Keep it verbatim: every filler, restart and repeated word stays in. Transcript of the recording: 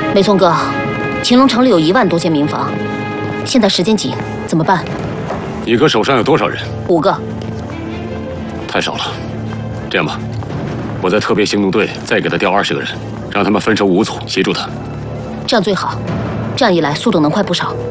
梅松哥，秦龙城里有一万多间民房，现在时间紧，怎么办？ 你哥手上有多少人？ 五个。 太少了。这样吧，我在特别行动队再给他调二十个人，让他们分成五组协助他。 这样最好，这样一来速度能快不少。